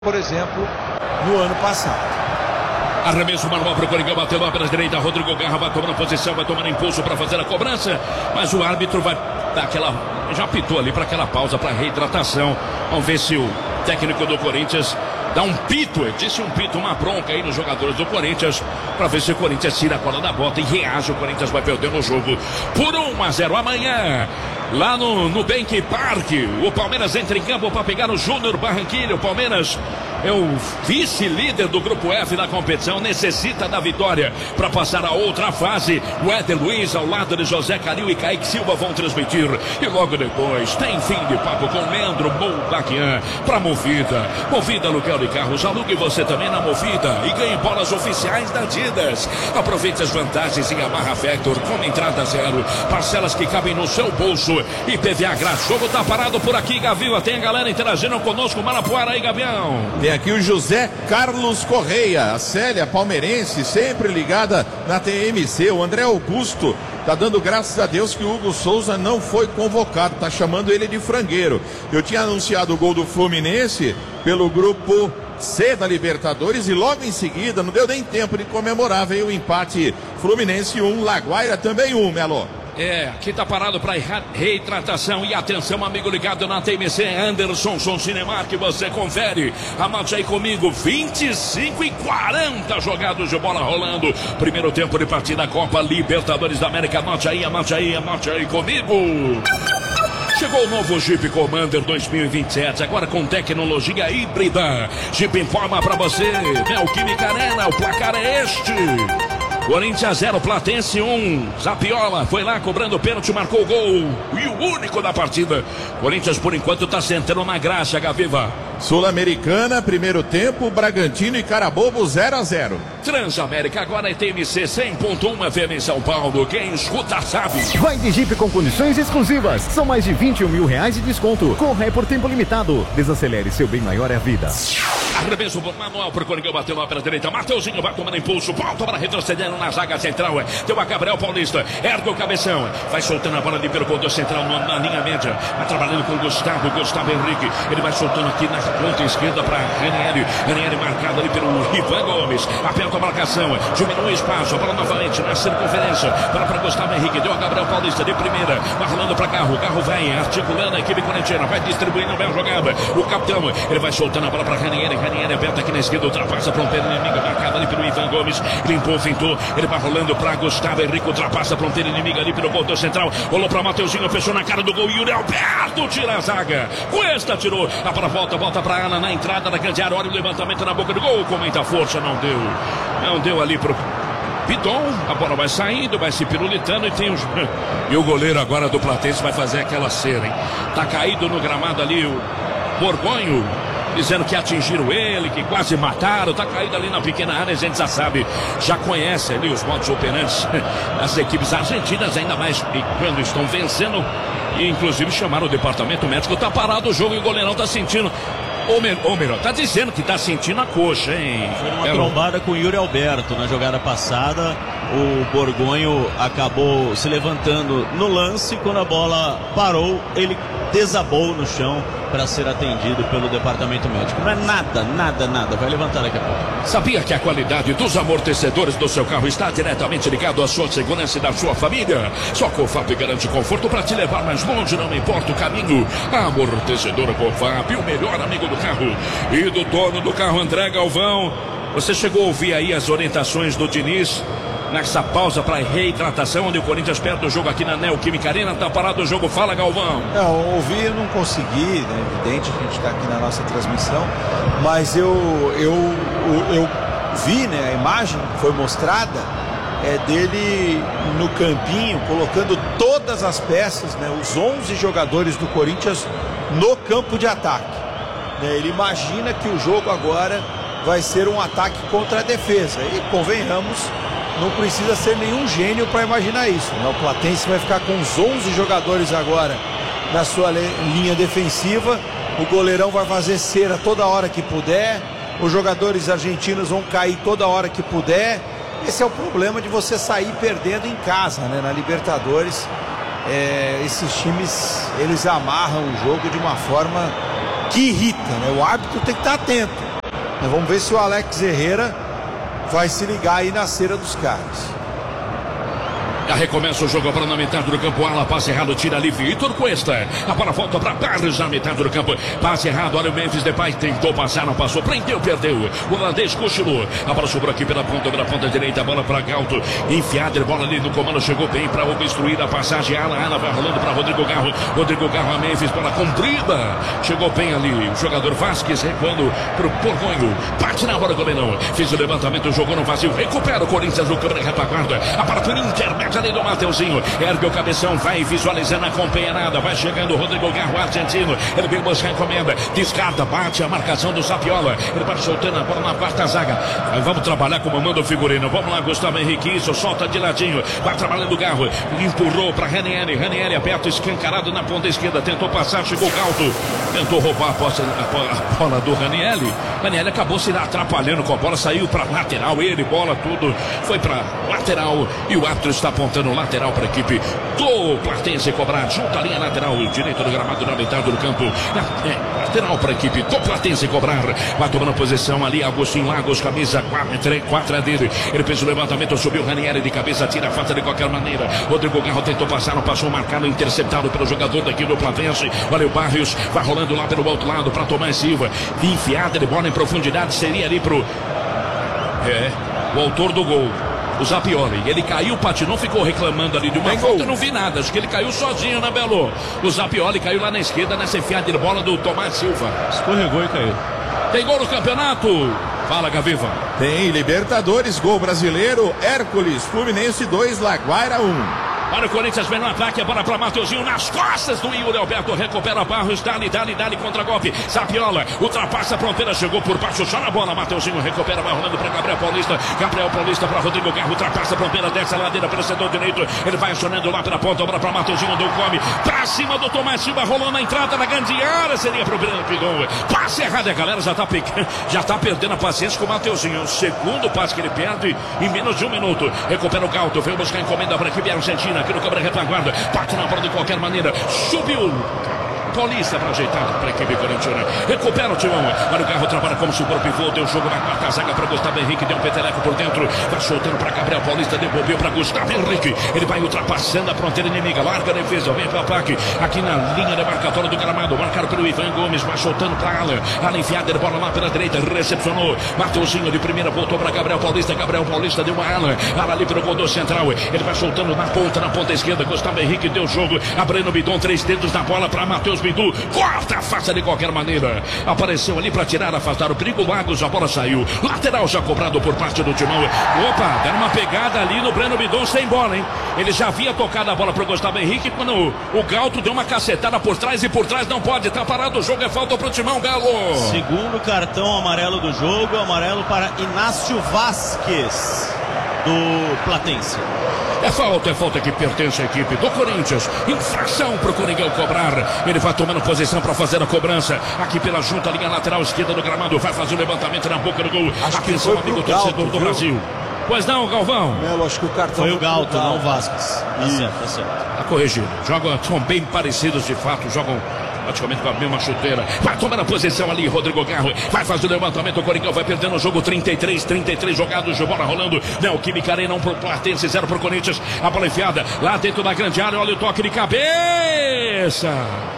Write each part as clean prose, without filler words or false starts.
por exemplo, no ano passado. Arremesso manual para o Coringão, bateu lá pela direita, Rodrigo Garra vai tomando posição, vai tomando impulso para fazer a cobrança, mas o árbitro vai dar aquela, já apitou ali para aquela pausa, para reidratação. Vamos ver se o técnico do Corinthians dá um pito, ele disse um pito, uma bronca aí nos jogadores do Corinthians, para ver se o Corinthians tira a cola da bota e reage. O Corinthians vai perdendo o jogo por 1-0 amanhã. Lá no Nubank Park, o Palmeiras entra em campo para pegar o Júnior Barranquilla. O Palmeiras é o vice-líder do grupo F da competição, necessita da vitória para passar a outra fase. O Éder Luiz ao lado de José Calil e Kaique Silva vão transmitir. E logo depois tem fim de papo com Leandro Boldaquian para Movida. Movida aluguel de carros, alugue você também na Movida e ganhe bolas oficiais da Adidas. Aproveite as vantagens em Yamaha Factor com entrada zero, parcelas que cabem no seu bolso e PVA grátis. O jogo tá parado por aqui, Gavião. Tem a galera interagindo conosco, Marapuara aí, Gavião. Tem aqui o José Carlos Correia, a Célia palmeirense, sempre ligada na TMC. O André Augusto tá dando graças a Deus que o Hugo Souza não foi convocado, tá chamando ele de frangueiro. Eu tinha anunciado o gol do Fluminense pelo grupo C da Libertadores e logo em seguida, não deu nem tempo de comemorar, veio o empate. Fluminense 1, Laguaira também 1, Melo. Aqui tá parado para reidratação. E atenção, amigo ligado na TMC, Anderson Som Cinemark, que você confere. Anote aí comigo, 25 e 40 jogados de bola rolando. Primeiro tempo de partida, Copa Libertadores da América. Anote aí comigo. Chegou o novo Jeep Commander 2027, agora com tecnologia híbrida. Jeep informa pra você, Neoquímica Arena, o placar é este. Corinthians 0, Platense 1. Zapiola foi lá cobrando o pênalti, marcou o gol. E o único da partida. Corinthians, por enquanto, está sentando na graxa, Gaviva. Sul-Americana, primeiro tempo, Bragantino e Carabobo 0-0. Transamérica, agora é TMC 100.1 FM em São Paulo. Quem escuta sabe. Vai de Jeep com condições exclusivas. São mais de 21 mil reais de desconto. Corra é por tempo limitado. Desacelere, seu bem maior é a vida. Arremesso manual para o Coringão, bateu lá pela direita. Mateuzinho vai tomando impulso. Volta para retroceder na zaga central. Deu a Gabriel Paulista. Ergue o cabeção. Vai soltando a bola ali pelo ponto central na linha média. Vai trabalhando com o Gustavo Henrique. Ele vai soltando aqui na ponta esquerda para Ranieri. Ranieri marcado ali pelo Ivan Gomes. Aperta a marcação. Diminui o espaço. A bola novamente na circunferência. Para Gustavo Henrique. Deu a Gabriel Paulista de primeira. Vai rolando para Garro. Garro vai articulando a equipe corintiana. Vai distribuindo bem a jogada. O capitão. Ele vai soltando a bola para Ranieri. Ranieri aberta aqui na esquerda. Ultrapassa fronteira inimiga. Marcado ali pelo Ivan Gomes. Limpou, fintou. Ele vai rolando para Gustavo Henrique. Ultrapassa a fronteira inimiga ali pelo ponto central. Rolou para Mateuzinho. Fechou na cara do gol. Yuri Alberto tira a zaga. Cuesta tirou. A bola volta para Ana na entrada da grande área. Olha o levantamento na boca do gol. Com muita força. Não deu ali pro Pidon. A bola vai saindo, vai se pirulitando e tem e o goleiro agora do Platense vai fazer aquela cera, hein? Tá caído no gramado ali o Borgonho, dizendo que atingiram ele, que quase mataram. Tá caído ali na pequena área. A gente já sabe, já conhece ali os modos operantes das equipes argentinas, ainda mais quando estão vencendo. E inclusive chamaram o departamento médico. Tá parado o jogo e o goleirão tá sentindo. Ou melhor, tá dizendo que tá sentindo a coxa, hein? Foi uma trombada com o Yuri Alberto na jogada passada. O Borgonho acabou se levantando no lance. Quando a bola parou, ele desabou no chão para ser atendido pelo departamento médico. Não é nada. Vai levantar daqui a pouco. Sabia que a qualidade dos amortecedores do seu carro está diretamente ligado à sua segurança e da sua família? Só Confap garante conforto para te levar mais longe, não importa o caminho. A amortecedora Confap, o melhor amigo do carro e do dono do carro, André Galvão. Você chegou a ouvir aí as orientações do Diniz nessa pausa para reidratação, onde o Corinthians perde o jogo aqui na Neoquímica Arena. Tá parado o jogo, fala, Galvão. Não, ouvir eu não consegui, né? Evidente, a gente está aqui na nossa transmissão, mas eu vi, né, a imagem que foi mostrada dele no campinho, colocando todas as peças, né, os 11 jogadores do Corinthians no campo de ataque. Ele imagina que o jogo agora vai ser um ataque contra a defesa. E convenhamos, não precisa ser nenhum gênio para imaginar isso, né? O Platense vai ficar com os 11 jogadores agora na sua linha defensiva. O goleirão vai fazer cera toda hora que puder. Os jogadores argentinos vão cair toda hora que puder. Esse é o problema de você sair perdendo em casa, né? Na Libertadores, esses times, eles amarram o jogo de uma forma que irrita, né? O árbitro tem que estar atento. Vamos ver se o Alex Herrera vai se ligar aí na cera dos caras. Já recomeça o jogo para na metade do campo. Ala, passe errado, tira ali Vitor Cuesta. A bola volta para Barros na metade do campo. Passe errado, olha o Memphis Depay. Tentou passar, não passou. Prendeu, perdeu. O holandês cochilou. A bola sobrou aqui pela ponta direita. A bola para Galto. Enfiada, bola ali no comando. Chegou bem para obstruir a passagem. Ala vai rolando para Rodrigo Garro. Rodrigo Garro a Memphis, bola comprida. Chegou bem ali. O jogador Vasquez recuando para o Borgonho. Bate na bola, goleirão. Fez o levantamento, jogou no vazio. Recupera o Corinthians no câmera retaguarda. A bola por intermédio ali do Mateuzinho, ergue o cabeção, vai visualizando, acompanha nada, vai chegando o Rodrigo Garro, argentino, ele vem buscar encomenda, descarta, bate a marcação do Sapiola, ele vai soltando a bola na quarta zaga. Aí vamos trabalhar como manda o figurino, vamos lá, Gustavo Henrique, isso, solta de ladinho, vai trabalhando o Garro, empurrou para Ranieri aberto, escancarado na ponta esquerda, tentou passar, chegou o Galto, tentou roubar a bola do Ranieri acabou se atrapalhando com a bola, saiu para lateral, ele, bola, tudo, foi para lateral, e o árbitro está apontando lateral para a equipe do Platense cobrar, junto à linha lateral, direito do gramado na metade do campo, lateral para a equipe do Platense cobrar, vai tomando posição ali, Agostinho Lagos, camisa 4 é dele, ele fez o levantamento, subiu Ranieri de cabeça, tira a falta de qualquer maneira, Rodrigo Garro tentou passar, não passou, marcado, interceptado pelo jogador daqui do Platense, olha o Barrios, vai rolando lá pelo outro lado para Tomás Silva, enfiada de bola em profundidade, seria ali pro o autor do gol, o Zapioli, ele caiu, patinou, ficou reclamando ali de uma falta, eu não vi nada, acho que ele caiu sozinho, né, Belo? O Zapioli caiu lá na esquerda, nessa enfiada de bola do Tomás Silva. Escorregou e caiu. Tem gol no campeonato? Fala, Gaviva. Tem Libertadores, gol brasileiro, Hércules, Fluminense 2, Laguaira 1. Para o Corinthians, vem no ataque, a bola para Mateuzinho nas costas do Yuri Alberto, recupera Barros, dali contra-golpe, Sapiola, ultrapassa a fronteira, chegou por baixo, só na bola, Mateuzinho recupera, vai rolando para Gabriel Paulista para Rodrigo Garro, ultrapassa a fronteira, desce a ladeira pelo setor direito, ele vai acionando lá pela ponta, a bola para Mateuzinho, deu come, para cima do Tomás Silva, rolando a entrada na grande área, seria pro Breno Pigão, passe errado, a galera já tá perdendo a paciência com o Mateuzinho, o segundo passe que ele perde em menos de um minuto, recupera o Galto, veio buscar encomenda para a equipe argentina, aqui no câmera retaguarda, bate na bola de qualquer maneira, subiu Paulista para ajeitar para a equipe corintiana, recupera o timão, olha o Garro, trabalha como super pivô, deu jogo na quarta zaga para Gustavo Henrique, deu um peteleco por dentro, vai soltando para Gabriel Paulista, devolveu para Gustavo Henrique, ele vai ultrapassando a fronteira inimiga, larga a defesa, vem para o ataque, aqui na linha demarcatória do gramado, marcado pelo Ivan Gomes, vai soltando para Alan enfiada, bola lá pela direita, recepcionou, Mateuzinho de primeira, voltou para Gabriel Paulista deu uma Alan ali pelo gol central, ele vai soltando na ponta esquerda, Gustavo Henrique deu jogo, abrindo o bidon, 3 dedos na bola para Matheus Bidu, corta a face de qualquer maneira, apareceu ali para tirar, afastar o perigo, Lagos, a bola saiu, lateral já cobrado por parte do Timão, opa, deram uma pegada ali no Breno Bidon sem bola, hein, ele já havia tocado a bola para o Gustavo Henrique, quando o Galto deu uma cacetada por trás, e por trás não pode, tá parado o jogo, é falta pro Timão, Galo. Segundo cartão amarelo do jogo, amarelo para Inácio Vasquez do Platense. É falta que pertence à equipe do Corinthians. Infração pro Coringão cobrar. Ele vai tomando posição para fazer a cobrança. Aqui pela junta, linha lateral esquerda do gramado. Vai fazer o levantamento na boca do gol. Atenção, amigo torcedor do Brasil. Pois não, Galvão? Melo, acho que o cartão foi o Galto, não o Vasquez. Tá certo. Tá corrigido. São bem parecidos de fato. Jogam praticamente com a mesma chuteira. Vai tomando a posição ali, Rodrigo Garro. Vai fazer o levantamento, o Coringão vai perdendo o jogo. 33 jogados, bola rolando. Neoquímica Arena, 1 pro Platense, 0 pro Corinthians. A bola enfiada lá dentro da grande área. Olha o toque de cabeça.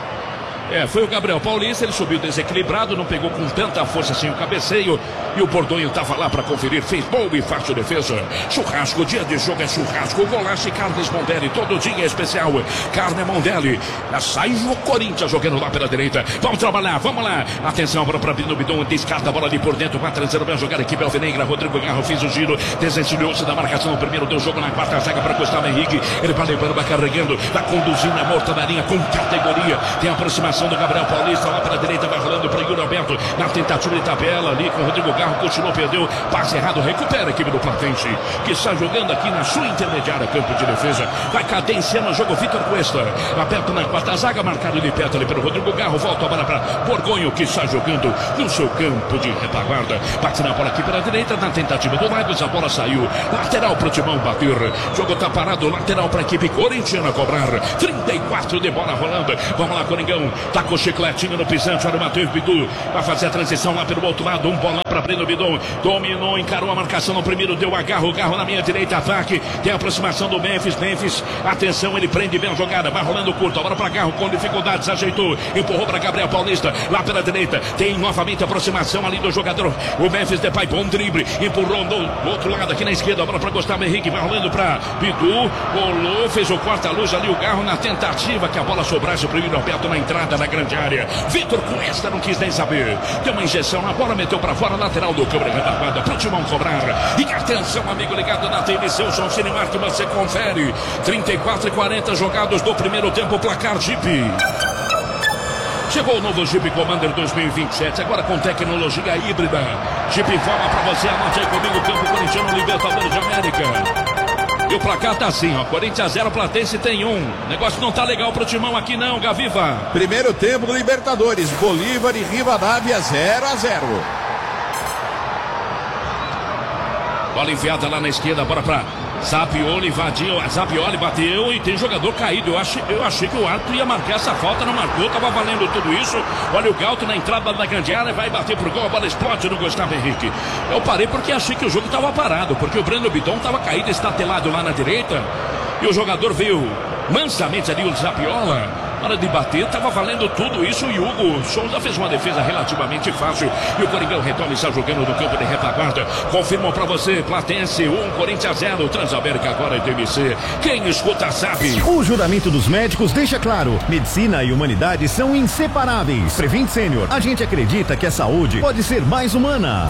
Foi o Gabriel Paulista, ele subiu desequilibrado, não pegou com tanta força assim o cabeceio, e o Borgonho estava lá para conferir, fez boa e fácil defesa. Churrasco, dia de jogo é churrasco, golaço e carnes Mondelli, todo dia é especial, carne Mondelli. Sai o Corinthians jogando lá pela direita, vamos trabalhar, vamos lá, atenção para o Bidon, descarta a bola ali por dentro, vai trazendo bem a jogar a equipe alvinegra. Rodrigo Garro fez o giro, desencilhou-se da marcação, o primeiro deu jogo na quarta zaga para Gustavo Henrique, ele vai levando, vai carregando, vai conduzindo a morta da linha com categoria, tem a aproximação do Gabriel Paulista lá pela direita, vai rolando para Yuri Alberto na tentativa de tabela ali com o Rodrigo Garro, continuou, perdeu, passe errado, recupera a equipe do Platense, que está jogando aqui na sua intermediária, campo de defesa, vai cadenciando o jogo, Vitor Cuesta, aberto na quarta zaga, marcado de perto ali pelo Rodrigo Garro, volta a bola para Borgonho, que está jogando no seu campo de retaguarda, bate na bola aqui pela direita, na tentativa do Lagos, a bola saiu, lateral para o Timão bater, jogo está parado, lateral para a equipe corintiana cobrar, 34 de bola rolando, vamos lá, Coringão, tacou chicletinho no pisante, olha o Matheus Bidu, vai fazer a transição lá pelo outro lado, um bolão para Breno Bidon, dominou, encarou a marcação no primeiro, deu agarro na minha direita, ataque, tem a aproximação do Memphis, atenção, ele prende bem a jogada, vai rolando curto, agora para Garro, com dificuldades, ajeitou, empurrou para Gabriel Paulista, lá pela direita, tem novamente a aproximação ali do jogador, o Memphis Depay, bom drible, empurrou do outro lado aqui na esquerda, agora para Gustavo Henrique, vai rolando para Bidu, rolou, fez o corta-luz ali, o Garro na tentativa que a bola sobrasse para o Yuri Alberto na entrada da grande área. Vitor Cuesta não quis nem saber, deu uma injeção na bola, meteu para fora, lateral do câmera retardada, para o Timão cobrar. E atenção, amigo ligado na TMC, o São Cinemark, que você confere. 34 e 40 jogados do primeiro tempo, placar Jeep. Chegou o novo Jeep Commander 2027, agora com tecnologia híbrida. Jeep informa para você, anote aí comigo, campo corintiano, Libertadores de América. E o placar tá assim, ó, Corinthians 0, Platense tem 1. O negócio não tá legal pro Timão aqui não, Gaviva. Primeiro tempo do Libertadores, Bolívar e Rivadavia 0-0. Bola enviada lá na esquerda, bora pra Zapioli, invadiu, Zapioli bateu e tem jogador caído. Eu achei que o árbitro ia marcar essa falta, não marcou, tava valendo tudo isso. Olha o Galto na entrada da grande área, vai bater pro gol, a bola explode no Gustavo Henrique. Eu parei porque achei que o jogo tava parado, porque o Breno Bidon tava caído, estatelado lá na direita, e o jogador veio mansamente ali, o Zapiola. Hora de bater, estava valendo tudo isso e Hugo Souza fez uma defesa relativamente fácil e o Coringão retoma e está jogando no campo de retaguarda. Confirmam para você, Platense 1, Corinthians 0, Transamérica agora é TMC. Quem escuta sabe. O juramento dos médicos deixa claro, medicina e humanidade são inseparáveis. Prevent Sênior, a gente acredita que a saúde pode ser mais humana.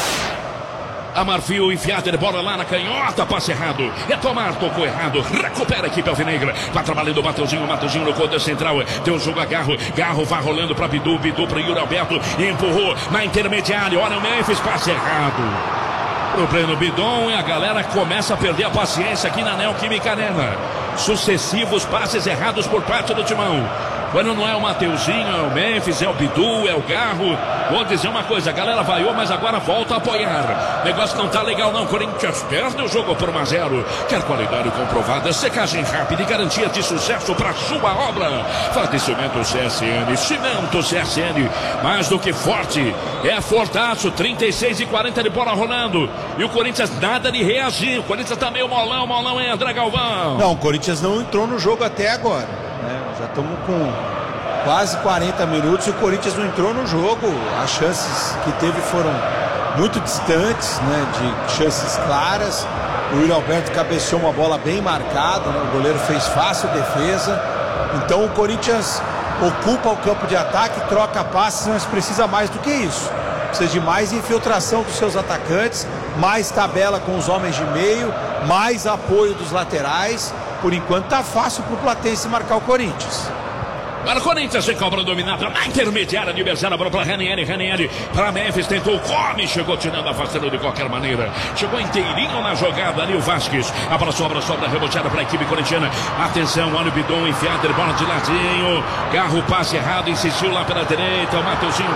A Marfil enfiada de bola lá na canhota, passe errado. Retomar, tocou errado. Recupera a equipe alvinegra. Vai trabalhando o Mateuzinho no corredor central. Deu um jogo a Garro. Garro vai rolando para Bidu para Yuri Alberto. E empurrou na intermediária. Olha o Memphis, passe errado pro Breno Bidon. E a galera começa a perder a paciência aqui na Neoquímica Arena. Sucessivos passes errados por parte do Timão. Quando não é o Mateuzinho, é o Memphis, é o Bidu, é o Garro. Vou dizer uma coisa, a galera vaiou, mas agora volta a apoiar. O negócio não tá legal não, Corinthians perde o jogo por 1-0. Quer qualidade comprovada, secagem rápida e garantia de sucesso para sua obra. Fornecimento CSN, cimento CSN, mais do que forte, é fortaço, 36 e 40 de bola rolando. E o Corinthians nada de reagir, o Corinthians tá meio molão é André Galvão. Não, o Corinthians não entrou no jogo até agora. Já estamos com quase 40 minutos e o Corinthians não entrou no jogo. As chances que teve foram muito distantes, né, de chances claras. O Yuri Alberto cabeceou uma bola bem marcada, né, o goleiro fez fácil defesa. Então o Corinthians ocupa o campo de ataque, troca passes, mas precisa mais do que isso. Precisa de mais infiltração dos seus atacantes, mais tabela com os homens de meio, mais apoio dos laterais. Por enquanto tá fácil pro Platense marcar o Corinthians. Para o Corinthians, sem cobra dominada na intermediária, adversária, a bola para Ranieri para Memphis, tentou, chegou tirando, afastando de qualquer maneira, chegou inteirinho na jogada ali o Vasquez, a bola sobra, reboteada para a equipe corintiana, atenção, olha o Bidon enfiado, de bola de ladinho, Garro, passe errado, insistiu lá pela direita, o Mateuzinho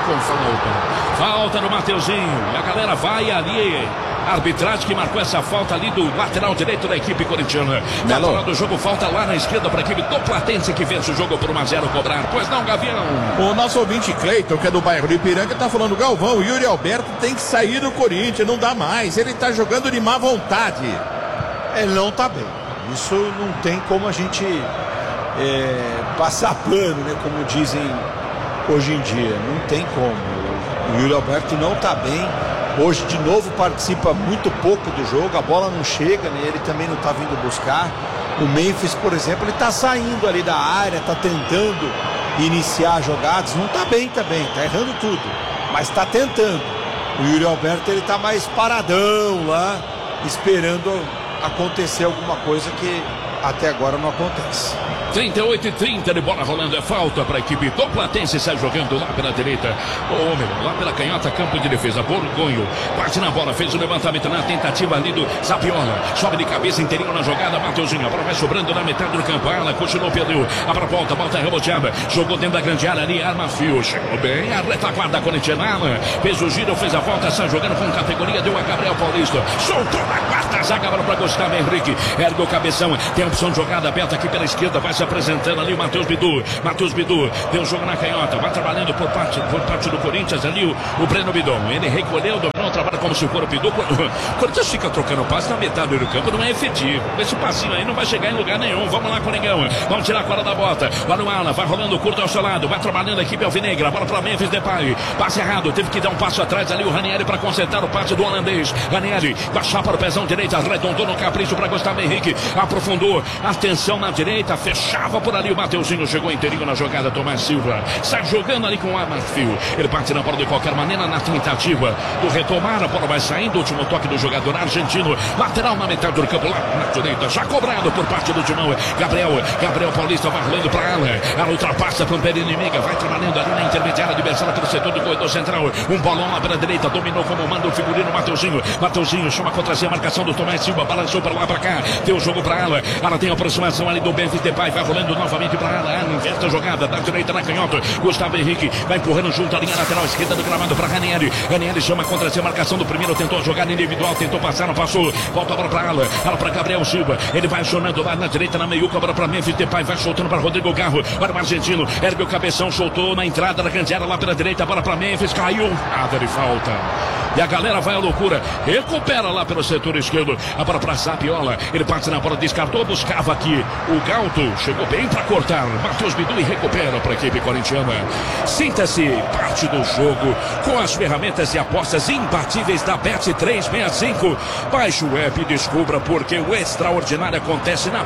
com falta no Mateuzinho, e a galera vai ali. A arbitragem que marcou essa falta ali do lateral direito da equipe corintiana. Na hora do jogo, falta lá na esquerda para a equipe do Platense que vence o jogo por 1-0 cobrar. Pois não, Gavião? O nosso ouvinte Cleiton, que é do bairro do Ipiranga, tá falando, Galvão, o Yuri Alberto tem que sair do Corinthians, não dá mais. Ele tá jogando de má vontade. Ele não tá bem. Isso não tem como a gente passar pano, né? Como dizem hoje em dia. Não tem como. O Yuri Alberto não tá bem. Hoje de novo participa muito pouco do jogo, a bola não chega, né? Ele também não está vindo buscar. O Memphis, por exemplo, ele está saindo ali da área, está tentando iniciar jogadas, não está bem também, está errando tudo, mas está tentando. O Yuri Alberto, ele está mais paradão lá, esperando acontecer alguma coisa que até agora não acontece. 38 e 30 de bola rolando, é falta para a equipe do Platense, sai jogando lá pela direita, ou melhor, lá pela canhota, campo de defesa, Borgonho, bate na bola, fez o levantamento na tentativa ali do Zapiola, sobe de cabeça, inteirinho na jogada, Mateuzinho, a bola vai sobrando na metade do campo, Arla continuou, perdeu, a volta reboteada, jogou dentro da grande área ali, arma fio, chegou bem, a retaguarda corintiana, fez o giro, fez a volta, sai jogando com categoria, deu a Gabriel Paulista, soltou na quarta zaga, para Gustavo Henrique, ergue o cabeção, tem a opção de jogada aberta aqui pela esquerda, vai se apresentando ali o Matheus Bidu. Matheus Bidu deu jogo na canhota, vai trabalhando por parte do Corinthians ali o Breno Bidon. Ele recolheu, dominou, trabalha como se for o Bidu. O Corinthians fica trocando passe na metade do campo, não é efetivo. Esse passinho aí não vai chegar em lugar nenhum. Vamos lá, Coringão. Vamos tirar a cola da bota. Olha o Alan, vai rolando curto ao seu lado, vai trabalhando a equipe alvinegra. Bola para Memphis Depay. Passe errado, teve que dar um passo atrás ali o Ranieri para consertar o passe do holandês. Ranieri, baixar para o pezão direito, arredondou no capricho para Gustavo Henrique. Aprofundou, atenção na direita, fechava por ali o Mateuzinho, chegou inteirinho na jogada, Tomás Silva. Sai jogando ali com o Amarfio. Ele bate na bola de qualquer maneira na tentativa do retomar. A bola vai saindo, último toque do jogador argentino. Lateral na metade do campo, lá na direita, já cobrado por parte do Timão. Gabriel Paulista vai rolando para ela ultrapassa a fronteira inimiga, vai trabalhando ali na intermediária adversária pelo setor do corredor central. Um bolão lá pela direita, dominou como manda o figurino Mateuzinho chama contra si a marcação do Tomás Silva, balançou para lá para cá, deu o jogo para ela tem a aproximação ali do Memphis Depay, vai rolando novamente para ela inverte a jogada, da direita na canhota, Gustavo Henrique vai empurrando junto a linha lateral esquerda do gramado para Ranieri chama contra si a marcação do primeiro, tentou a jogada individual, tentou passar, não passou, volta a bola para ela para Gabriel Silva, ele vai acionando lá na direita, na meiuca, bola para Memphis Depay, vai soltando para Rodrigo Garro, para o argentino, ergue o cabeção, soltou na entrada da grande área lá pela direita, bola para Memphis, caiu, nada de falta. E a galera vai à loucura, recupera lá pelo setor esquerdo, a bola para Zapiola, ele bate na bola, descartou, buscava aqui o Galto, chegou bem para cortar, Matheus Bidu e recupera para a equipe corintiana. Sinta-se parte do jogo com as ferramentas e apostas imbatíveis da Bet365. Baixe o app e descubra porque o extraordinário acontece na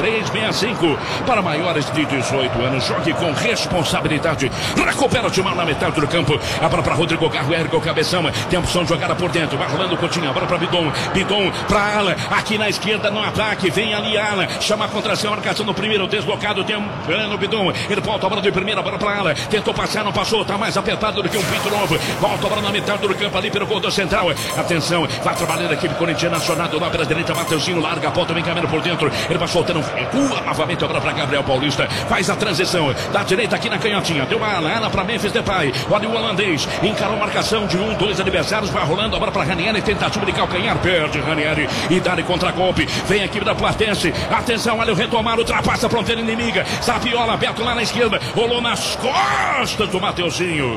Bet365. Para maiores de 18 anos, jogue com responsabilidade. Recupera o timão na metade do campo, a bola para Rodrigo Garro, ergue o cabeção, tem a opção de jogada por dentro, vai rolando o Coutinho, a bola para Bidon para Alan, aqui na esquerda no ataque, vem ali Alan, chama contra si a marcação no primeiro, deslocado, tem um Bidon, ele volta a bola de primeira, a bola para Alan, tentou passar, não passou, tá mais apertado do que um pinto novo, volta a bola na metade do campo ali pelo corredor central, atenção, vai trabalhando a equipe corintiana, acionado lá pela direita, Mateuzinho larga a ponta, vem caminhando por dentro, ele vai soltando, recua novamente a bola para Gabriel Paulista, faz a transição, da direita aqui na canhotinha, deu uma Alan para Memphis Depay, olha o holandês, encarou a marcação de 2 adversários, vai rolando a bola para Ranieri, tentativa de calcanhar, perde Ranieri e dá-lhe contra-golpe, vem a equipe da Platense, atenção, olha o retomar, ultrapassa a fronteira inimiga, Zapiola aberto lá na esquerda, rolou nas costas do Mateuzinho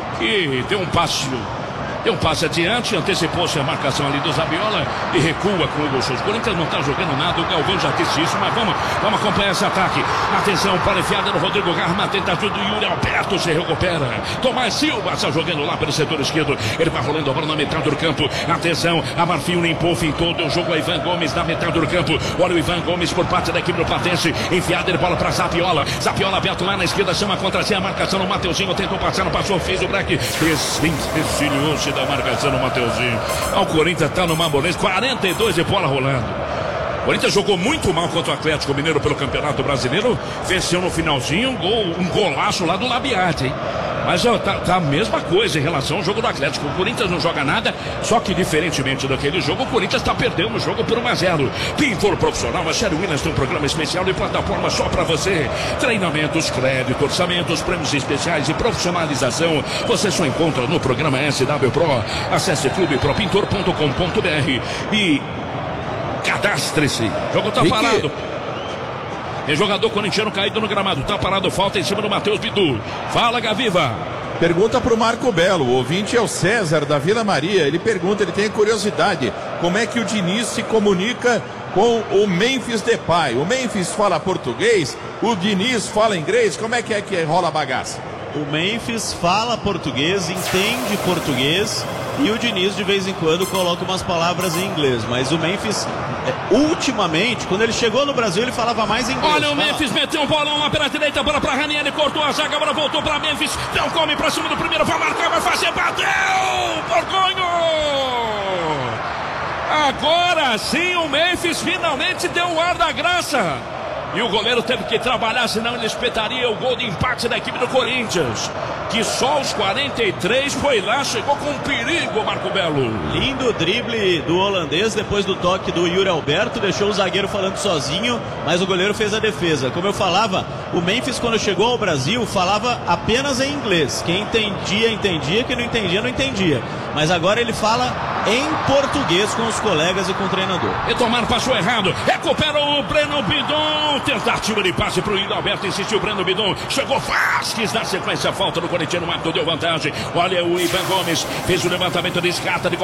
e deu um passe adiante, antecipou-se a marcação ali do Zapiola e recua com o Hugo Souza. O Corinthians não está jogando nada, o Galvão já disse isso, mas vamos acompanhar esse ataque. Atenção, para enfiada no Rodrigo Garro, na tentativa do Yuri Alberto, se recupera. Tomás Silva está jogando lá pelo setor esquerdo, ele vai rolando a bola na metade do campo. Atenção, a Marfil limpou, fintou, deu jogo a Ivan Gomes na metade do campo. Olha o Ivan Gomes por parte da equipe do Platense, enfiada ele bola para Zapiola aberto lá na esquerda, chama contra si a marcação no Mateuzinho, tentou passar, não passou, fez o break, desfilhou-se da marcação no Mateuzinho. O Corinthians está numa moleza, 42 de bola rolando. O Corinthians jogou muito mal contra o Atlético Mineiro pelo Campeonato Brasileiro, venceu no finalzinho, um golaço lá do Labiate, hein? Mas tá a mesma coisa em relação ao jogo do Atlético. O Corinthians não joga nada, só que diferentemente daquele jogo, o Corinthians está perdendo o jogo por 1-0. Pintor Profissional, a Sherry Williams tem um programa especial de plataforma só para você. Treinamentos, crédito, orçamentos, prêmios especiais e profissionalização. Você só encontra no programa SW Pro. Acesse clubepropintor.com.br e cadastre-se. O jogo tá parado. Tem jogador corintiano caído no gramado. Tá parado, falta em cima do Matheus Bidu. Fala, Gaviva. Pergunta pro Marco Belo. O ouvinte é o César da Vila Maria. Ele pergunta, ele tem curiosidade. Como é que o Diniz se comunica com o Memphis Depay? O Memphis fala português, o Diniz fala inglês. Como é que rola a bagaça? O Memphis fala português, entende português e o Diniz de vez em quando coloca umas palavras em inglês, mas o Memphis, ultimamente, quando ele chegou no Brasil, ele falava mais inglês. Olha o Memphis, meteu um bolão lá pela direita, bola pra Ranieri, cortou a zaga, agora voltou pra Memphis, deu um come pra cima do primeiro, vai marcar, vai fazer, bateu! Borgonho! Agora sim o Memphis finalmente deu o ar da graça. E o goleiro teve que trabalhar, senão ele espetaria o gol de empate da equipe do Corinthians, que só aos 43 foi lá, chegou com perigo, Marco Belo. Lindo drible do holandês depois do toque do Yuri Alberto, deixou o zagueiro falando sozinho, mas o goleiro fez a defesa. Como eu falava, o Memphis quando chegou ao Brasil falava apenas em inglês. Quem entendia, entendia, quem não entendia, não entendia. Mas agora ele fala em português com os colegas e com o treinador. Retomar, passou errado, recupera o Breno Bidon, tentativa de passe pro Yuri Alberto, insistiu o Breno Bidon, chegou Vasquez, na sequência, falta do corintiano, Marco deu vantagem, olha o Ivan Gomes, fez o levantamento de escata de